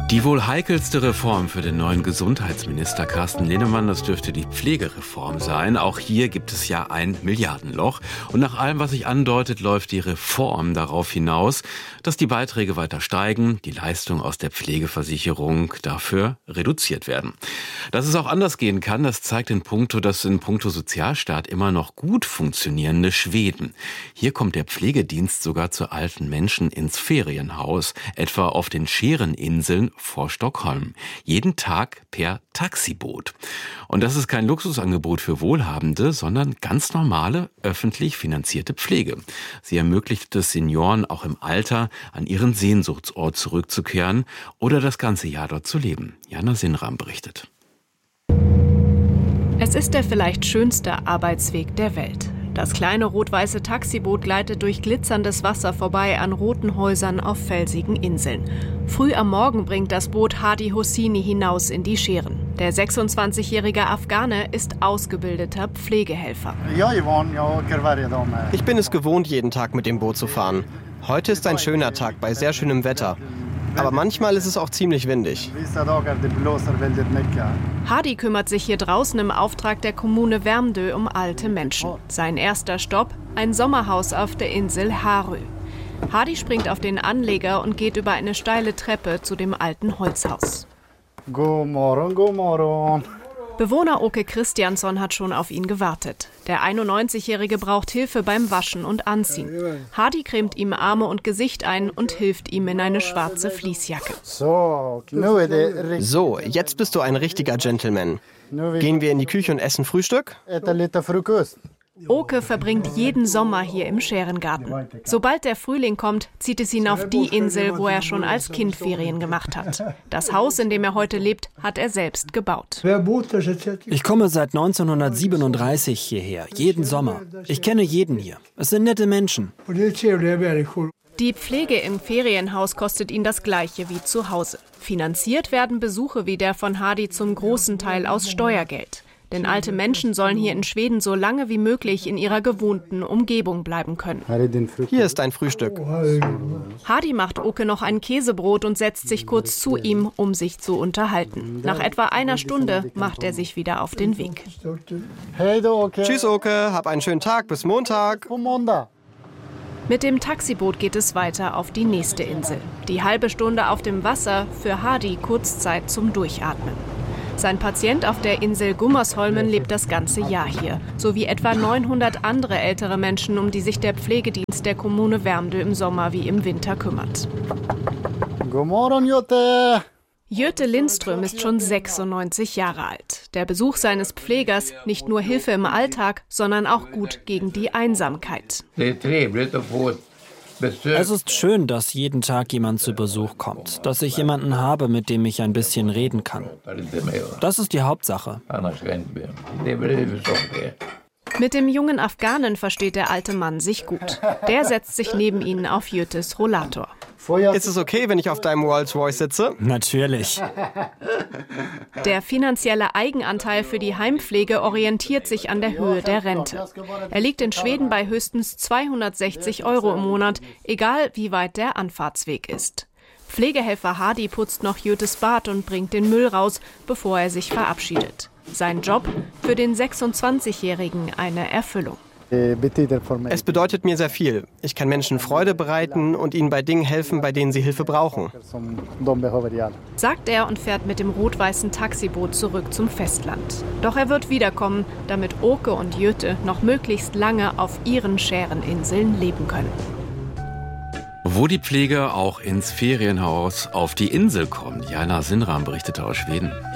Die wohl heikelste Reform für den neuen Gesundheitsminister Carsten Linnemann, das dürfte die Pflegereform sein. Auch hier gibt es ja ein Milliardenloch. Und nach allem, was sich andeutet, läuft die Reform darauf hinaus, dass die Beiträge weiter steigen, die Leistungen aus der Pflegeversicherung dafür reduziert werden. Dass es auch anders gehen kann, das zeigt das in puncto Sozialstaat immer noch gut funktionierende Schweden. Hier kommt der Pflegedienst sogar zu alten Menschen ins Ferienhaus, etwa auf den Schereninseln vor Stockholm. Jeden Tag per Taxiboot. Und das ist kein Luxusangebot für Wohlhabende, sondern ganz normale, öffentlich finanzierte Pflege. Sie ermöglicht es Senioren auch im Alter, an ihren Sehnsuchtsort zurückzukehren oder das ganze Jahr dort zu leben. Jana Sinram berichtet. Es ist der vielleicht schönste Arbeitsweg der Welt. Das kleine rot-weiße Taxiboot gleitet durch glitzerndes Wasser vorbei an roten Häusern auf felsigen Inseln. Früh am Morgen bringt das Boot Hadi Hosseini hinaus in die Scheren. Der 26-jährige Afghane ist ausgebildeter Pflegehelfer. Ich bin es gewohnt, jeden Tag mit dem Boot zu fahren. Heute ist ein schöner Tag bei sehr schönem Wetter. Aber manchmal ist es auch ziemlich windig. Hadi kümmert sich hier draußen im Auftrag der Kommune Värmdö um alte Menschen. Sein erster Stopp, ein Sommerhaus auf der Insel Harö. Hadi springt auf den Anleger und geht über eine steile Treppe zu dem alten Holzhaus. God morgon. Bewohner Åke Christiansson hat schon auf ihn gewartet. Der 91-Jährige braucht Hilfe beim Waschen und Anziehen. Hadi cremt ihm Arme und Gesicht ein und hilft ihm in eine schwarze Fließjacke. So, jetzt bist du ein richtiger Gentleman. Gehen wir in die Küche und essen Frühstück? Åke verbringt jeden Sommer hier im Scherengarten. Sobald der Frühling kommt, zieht es ihn auf die Insel, wo er schon als Kind Ferien gemacht hat. Das Haus, in dem er heute lebt, hat er selbst gebaut. Ich komme seit 1937 hierher, jeden Sommer. Ich kenne jeden hier. Es sind nette Menschen. Die Pflege im Ferienhaus kostet ihn das Gleiche wie zu Hause. Finanziert werden Besuche wie der von Hadi zum großen Teil aus Steuergeld. Denn alte Menschen sollen hier in Schweden so lange wie möglich in ihrer gewohnten Umgebung bleiben können. Hier ist dein Frühstück. Hadi macht Åke noch ein Käsebrot und setzt sich kurz zu ihm, um sich zu unterhalten. Nach etwa einer Stunde macht er sich wieder auf den Weg. Tschüss, Åke. Hab einen schönen Tag. Bis Montag. Mit dem Taxiboot geht es weiter auf die nächste Insel. Die halbe Stunde auf dem Wasser, für Hadi Kurzzeit zum Durchatmen. Sein Patient auf der Insel Gummersholmen lebt das ganze Jahr hier, sowie etwa 900 andere ältere Menschen, um die sich der Pflegedienst der Kommune Värmdö im Sommer wie im Winter kümmert. God morgon, Jutta. Göte Lindström ist schon 96 Jahre alt. Der Besuch seines Pflegers nicht nur Hilfe im Alltag, sondern auch gut gegen die Einsamkeit. Es ist schön, dass jeden Tag jemand zu Besuch kommt, dass ich jemanden habe, mit dem ich ein bisschen reden kann. Das ist die Hauptsache. Mit dem jungen Afghanen versteht der alte Mann sich gut. Der setzt sich neben ihn auf Götes Rollator. Ist es okay, wenn ich auf deinem Rolls-Royce sitze? Natürlich. Der finanzielle Eigenanteil für die Heimpflege orientiert sich an der Höhe der Rente. Er liegt in Schweden bei höchstens 260 € im Monat, egal wie weit der Anfahrtsweg ist. Pflegehelfer Hadi putzt noch Götes Bad und bringt den Müll raus, bevor er sich verabschiedet. Sein Job, für den 26-Jährigen eine Erfüllung. Es bedeutet mir sehr viel. Ich kann Menschen Freude bereiten und ihnen bei Dingen helfen, bei denen sie Hilfe brauchen. Sagt er und fährt mit dem rot-weißen Taxiboot zurück zum Festland. Doch er wird wiederkommen, damit Åke und Göte noch möglichst lange auf ihren Schereninseln leben können. Wo die Pflege auch ins Ferienhaus auf die Insel kommt. Jana Sinram berichtete aus Schweden.